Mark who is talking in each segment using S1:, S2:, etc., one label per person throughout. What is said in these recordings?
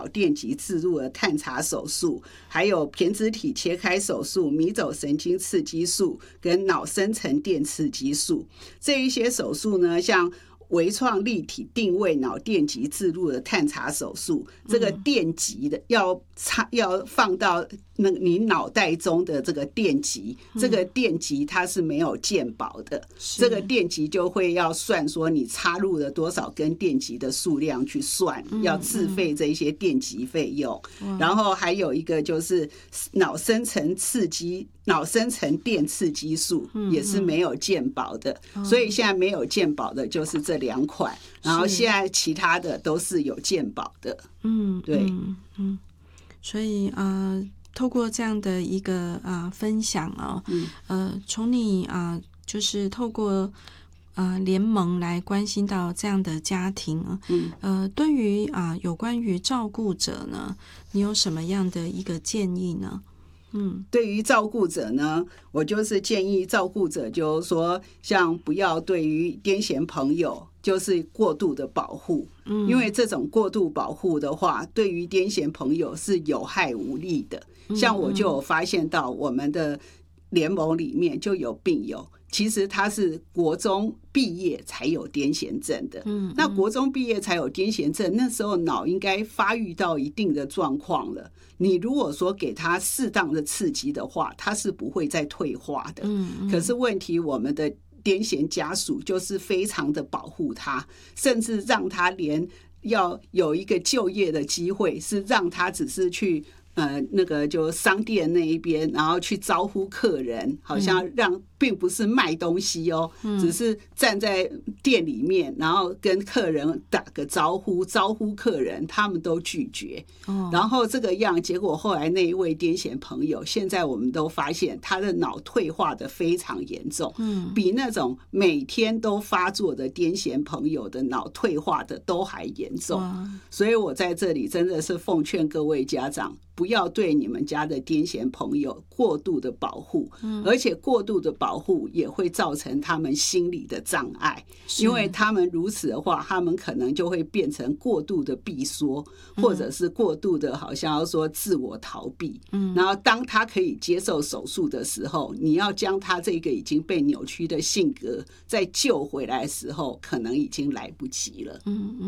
S1: 电极置入的探查手术，还有胼胝体切开手术、迷走神经刺激术跟脑深层电刺激术。这一些手术呢，像微创立体定位脑电极置入的探查手术，这个电极的要放到你脑袋中的这个电极，这个电极它是没有健保的，这个电极就会要算说你插入了多少根电极的数量去算，要自费这些电极费用。然后还有一个就是脑深层电刺激术也是没有健保的，所以现在没有健保的就是这2款，然后现在其他的都是有健保的。对，
S2: 所以透过这样的一个分享从你就是透过联盟来关心到这样的家庭对于有关于照顾者呢，你有什么样的一个建议呢？
S1: 对于照顾者呢，我就是建议照顾者就是说，像不要对于癫痫朋友就是过度的保护，因为这种过度保护的话，对于癫痫朋友是有害无利的。像我就有发现到我们的联盟里面就有病友，其实他是国中毕业才有癫痫症的。那国中毕业才有癫痫症，那时候脑应该发育到一定的状况了。你如果说给他适当的刺激的话，他是不会再退化的。可是问题，我们的癫痫家属就是非常的保护他，甚至让他连要有一个就业的机会，是让他只是去那个就商店那一边，然后去招呼客人，好像并不是卖东西哦，只是站在店里面，然后跟客人打个招呼客人，他们都拒绝。然后这个样，结果后来那一位癫痫朋友，现在我们都发现他的脑退化的非常严重，比那种每天都发作的癫痫朋友的脑退化的都还严重。所以我在这里真的是奉劝各位家长，不要对你们家的癫痫朋友过度的保护，而且过度的保护也会造成他们心理的障碍，因为他们如此的话，他们可能就会变成过度的闭缩，或者是过度的好像要说自我逃避。然后当他可以接受手术的时候，你要将他这个已经被扭曲的性格再救回来的时候，可能已经来不及了。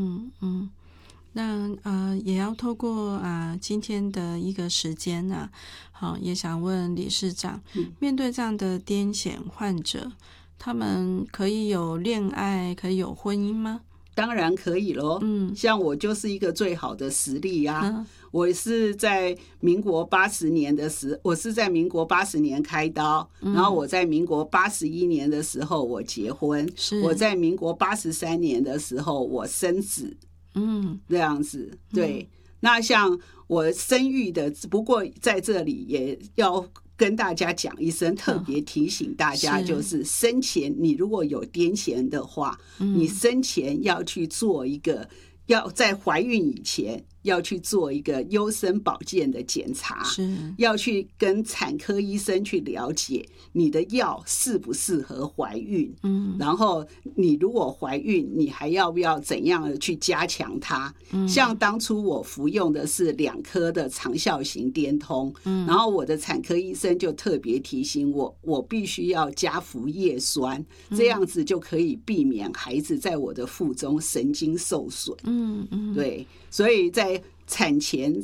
S2: 那也要透过今天的一个时间好，也想问理事长，面对这样的癫痫患者，他们可以有恋爱，可以有婚姻吗？
S1: 当然可以咯。像我就是一个最好的实例啊。我是在民国80年的时候，我是在民国80年开刀，然后我在民国81年的时候我结婚，我在民国83年的时候我生子。这样子。对，那像我生育的，不过在这里也要跟大家讲一声，特别提醒大家，就是生前你如果有癫痫的话，你生前要去做一个，要在怀孕以前要去做一个优生保健的检查，要去跟产科医生去了解你的药适不适合怀孕。然后你如果怀孕，你还要不要怎样的去加强它？像当初我服用的是2颗的长效型颠通，然后我的产科医生就特别提醒我，我必须要加服叶酸，这样子就可以避免孩子在我的腹中神经受损。对，所以在产前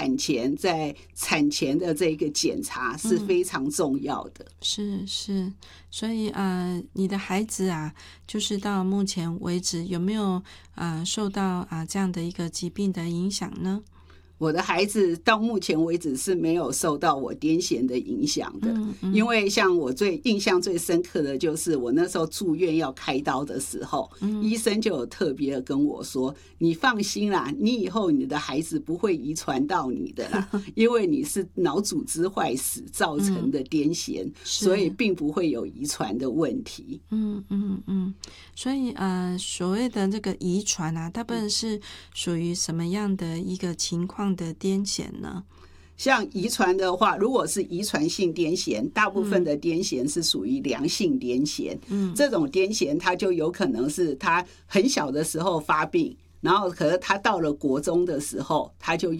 S1: 的这个检查是非常重要的。
S2: 是，所以你的孩子就是到目前为止有没有受到这样的一个疾病的影响呢？
S1: 我的孩子到目前为止是没有受到我癫痫的影响的。因为像我印象最深刻的就是我那时候住院要开刀的时候，医生就有特别跟我说，你放心啦，你以后你的孩子不会遗传到你的啦，因为你是脑组织坏死造成的癫痫，所以并不会有遗传的问题。
S2: 所以所谓的这个遗传大部分是属于什么样的一个情况的癫痫呢？
S1: 像遗传的话，如果是遗传性癫痫，大部分的癫痫是属于良性癫痫。这种癫痫它就有可能是他很小的时候发病，然后可是他到了国中的时候，他就